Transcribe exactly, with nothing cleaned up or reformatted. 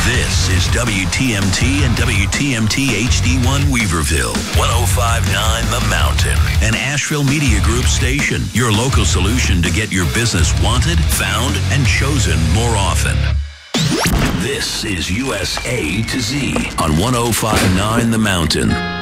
This is W T M T and W T M T H D one Weaverville, one oh five point nine The Mountain, an Asheville Media Group station, your local solution to get your business wanted, found, and chosen more often. This is U S A to Z on one oh five point nine The Mountain.